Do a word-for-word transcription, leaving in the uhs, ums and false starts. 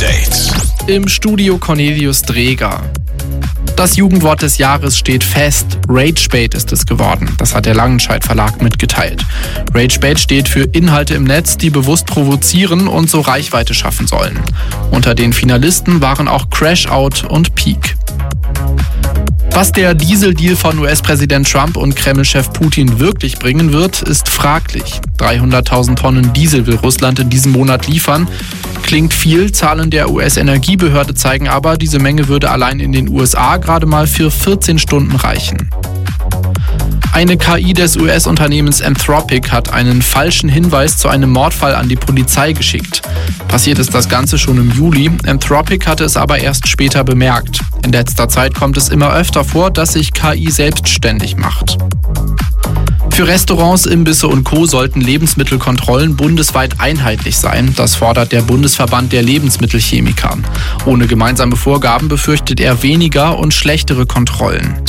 Update. Im Studio Cornelius Dreger. Das Jugendwort des Jahres steht fest. Ragebait ist es geworden. Das hat der Langenscheidt Verlag mitgeteilt. Ragebait steht für Inhalte im Netz, die bewusst provozieren und so Reichweite schaffen sollen. Unter den Finalisten waren auch Crashout und Peak. Was der Dieseldeal von U S-Präsident Trump und Kreml-Chef Putin wirklich bringen wird, ist fraglich. dreihunderttausend Tonnen Diesel will Russland in diesem Monat liefern. Klingt viel, Zahlen der U S-Energiebehörde zeigen aber, diese Menge würde allein in den U S A gerade mal für vierzehn Stunden reichen. Eine K I des U S-Unternehmens Anthropic hat einen falschen Hinweis zu einem Mordfall an die Polizei geschickt. Passiert ist das Ganze schon im Juli. Anthropic hatte es aber erst später bemerkt. In letzter Zeit kommt es immer öfter vor, dass sich K I selbstständig macht. Für Restaurants, Imbisse und Co. sollten Lebensmittelkontrollen bundesweit einheitlich sein. Das fordert der Bundesverband der Lebensmittelchemiker. Ohne gemeinsame Vorgaben befürchtet er weniger und schlechtere Kontrollen.